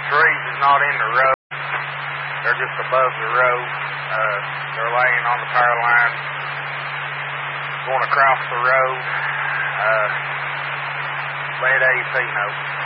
trees is not in the road. They're just above the road. They're laying on the power line, going across the road. Let AC know.